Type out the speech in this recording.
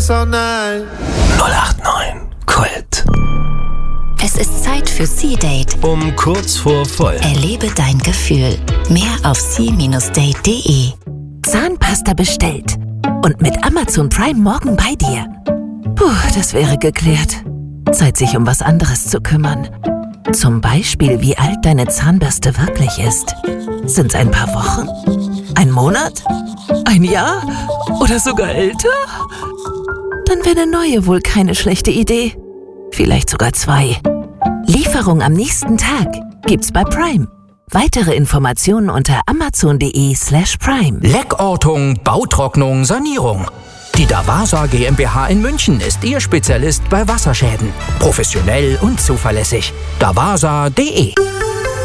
this all night. 089 Kult. Es ist Zeit für C-Date. Um kurz vor voll. Erlebe dein Gefühl. Mehr auf c-date.de. Zahnpasta bestellt. Und mit Amazon Prime morgen bei dir. Puh, das wäre geklärt. Zeit, sich um was anderes zu kümmern. Zum Beispiel, wie alt deine Zahnbürste wirklich ist. Sind's ein paar Wochen? Ein Monat? Ein Jahr? Oder sogar älter? Dann wäre eine neue wohl keine schlechte Idee. Vielleicht sogar 2. Lieferung am nächsten Tag gibt's bei Prime. Weitere Informationen unter amazon.de/prime. Leckortung, Bautrocknung, Sanierung. Die Davasa GmbH in München ist Ihr Spezialist bei Wasserschäden. Professionell und zuverlässig. davasa.de